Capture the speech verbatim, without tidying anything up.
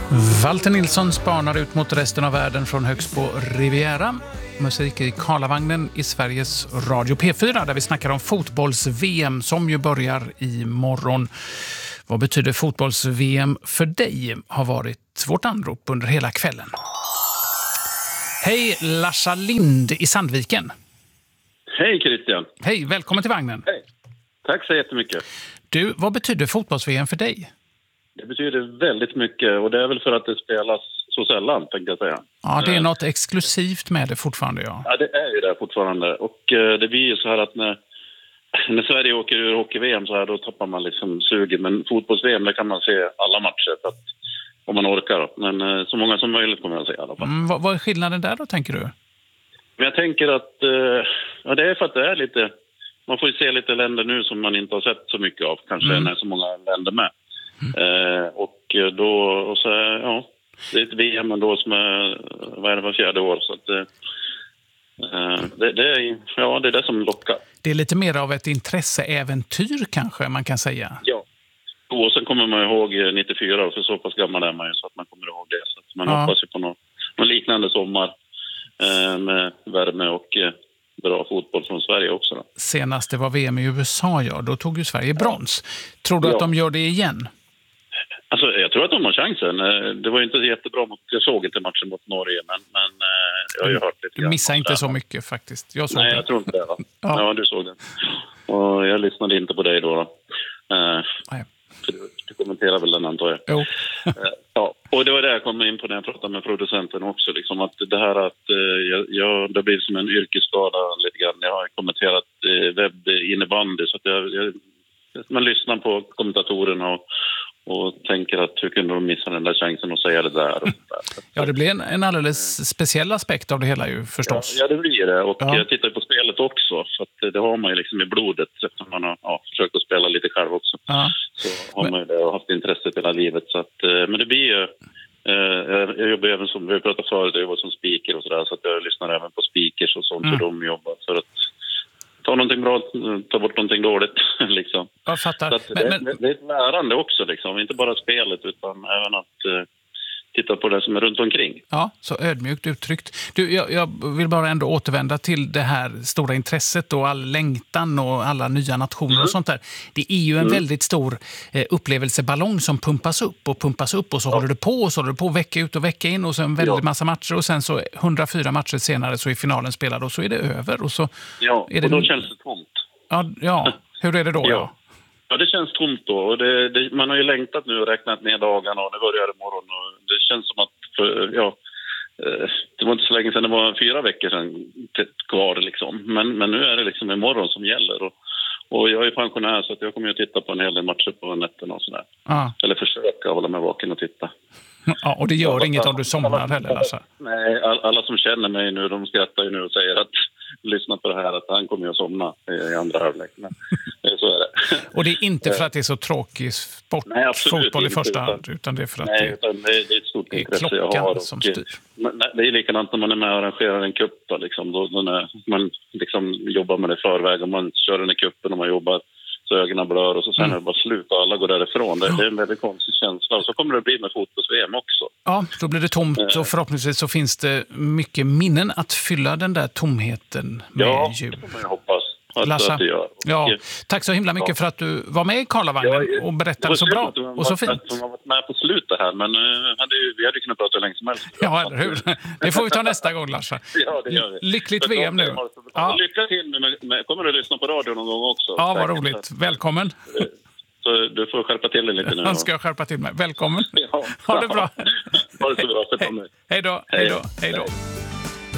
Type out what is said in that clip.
Walter Nilsson spanar ut mot resten av världen från högst på Riviera. Musik i Karlavagnen i Sveriges Radio P fyra där vi snackar om fotbolls-V M som ju börjar i morgon. Vad betyder fotbolls-V M för dig? Har varit vårt anrop under hela kvällen. Hej Larsa Lind i Sandviken. Hej Christian. Hej, välkommen till vagnen. Hej. Tack så jättemycket. Du, vad betyder fotbolls-V M för dig? Det betyder väldigt mycket och det är väl för att det spelas så sällan, tänkte jag säga. Ja, det är något exklusivt med det fortfarande, ja. Ja, det är ju det fortfarande. Och eh, det blir ju så här att när, när Sverige åker ur hockey-V M så här, då tappar man liksom sugen. Men fotbolls-V M, där kan man se alla matcher för att, om man orkar. Men eh, så många som möjligt kommer jag se i alla fall. Mm, vad, vad är skillnaden där då, tänker du? Men jag tänker att eh, ja, det är för att det är lite... Man får ju se lite länder nu som man inte har sett så mycket av. Kanske mm. när så många länder med. Mm. Eh, och då, och så, ja, det är ett V M ändå som är, vad är det, var fjärde år. Så att, eh, det, det, är, ja, det är det som lockar. Det är lite mer av ett intresseäventyr kanske man kan säga. Ja, och sen kommer man ihåg nittiofyra, för så pass gammal är man ju så att man kommer ihåg det. Så att man ja. hoppas ju på någon, någon liknande sommar eh, med värme och eh, bra fotboll från Sverige också. Då. Senast det var V M i U S A, ja, då tog ju Sverige brons. Tror du ja. att de gör det igen? Alltså, jag tror att de har chansen. Det var ju inte jättebra mot, jag såg inte matchen mot Norge, men, men jag har ju hört lite. Du missade inte så mycket faktiskt. Jag såg Nej, det. jag tror inte det. Va? Ja. ja, du såg det. Och jag lyssnade inte på dig då. då. Uh, Nej. Du, du kommenterar väl den, antar jag. Jo. uh, ja. Och det var det jag kom in på när jag pratade med producenten också. Liksom, att det här att uh, jag, jag, det blir som en yrkesskada lite grann. Jag har kommenterat uh, webb innebandy, så att jag, jag, man lyssnar på kommentatorerna och Och tänker att hur kunde de missa den där chansen att säga det där? Och där. Ja, det blir en, en alldeles speciell aspekt av det hela ju förstås. Ja, ja det blir det. Och ja. jag tittar på spelet också. För att det har man ju liksom i blodet. Eftersom man har ja, försökt att spela lite själv också. Ja. Så har men... man ju det och haft intresset hela livet. Så att, men det blir ju... Eh, jag jobbar även som, vi har pratat förut, jag jobbar som speaker och sådär. Så att jag lyssnar även på speakers och sånt. Mm. Hur de jobbar för att ta någonting bra, ta bort någonting dåligt, liksom. Jag fattar. Så att men, det, men... det är ett lärande också, liksom. Inte bara spelet, utan även att uh, titta på det som är runt omkring. Ja, så ödmjukt uttryckt. Du, jag, jag vill bara ändå återvända till det här stora intresset och all längtan och alla nya nationer mm. och sånt där. Det är ju en mm. väldigt stor eh, upplevelseballong som pumpas upp och pumpas upp och så ja. håller det på och så håller det på vecka ut och vecka in och så en väldigt ja. massa matcher och sen så hundrafyra matcher senare så är finalen spelad och så är det över. Och så ja, är det... och då känns det tomt. Ja, ja. Hur är det då? ja. Ja? Ja, det känns tomt då. Och det, det, man har ju längtat nu och räknat ner dagarna och det börjar imorgon. Och det känns som att, för, ja, det var inte så länge sedan, det var fyra veckor sedan kvar liksom. Men, men nu är det liksom imorgon som gäller. Och, och jag är pensionär så att jag kommer att titta på en hel del matcher på nätterna och sådär. Ah. Eller försöka hålla mig vaken och titta. Ja, och det gör ja, inget alla, om du somnar alla, heller, alltså. Nej, all, alla som känner mig nu, de skrattar ju nu och säger att lyssna på det här, att han kommer att somna i andra halvlek. Men så är det. Och det är inte för att det är så tråkig sport, nej, fotboll i första hand, utan det är för att nej, det, det är ett stort intresse jag har. Och, som styr. Det är likadant när man är med och arrangerar en cup, då, liksom, då, då när man liksom jobbar med det i förväg och man kör den i cupen och man jobbar så ögonen blör och så sen mm. är det bara slut och alla går därifrån. Det, det är en väldigt konstig känsla. Och så kommer det bli med fotbolls-V M också. Ja, då blir det tomt och förhoppningsvis så finns det mycket minnen att fylla den där tomheten med ja, jul. Ja, det får man hoppas. Larsa, ja, tack så himla mycket ja. för att du var med i Karlavagnen ja, och berättade så bra var, och så fint. Jag har varit med på slutet här, men uh, hade ju, vi hade ju kunnat prata hur länge som helst. Ja, eller hur? Det får vi ta nästa gång, Larsa. Ja, det gör vi. Lyckligt V M nu. Ja. Lycka till med, med, kommer du att lyssna på radio någon gång också? Ja, vad roligt. Välkommen. Så du får skärpa till dig lite nu. Jag ska skärpa till mig. Välkommen. Ja. Ha det bra. Ha det så bra. Hej då. Hej då. Hej då.